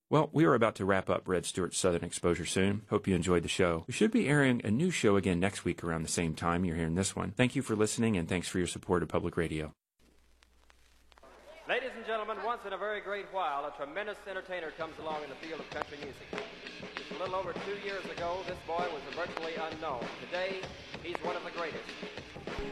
Well, we are about to wrap up Red Stewart's Southern Exposure soon. Hope you enjoyed the show. We should be airing a new show again next week around the same time you're hearing this one. Thank you for listening, and thanks for your support of public radio. Ladies and gentlemen, once in a very great while, a tremendous entertainer comes along in the field of country music. Just a little over 2 years ago, this boy was virtually unknown. Today, he's one of the greatest.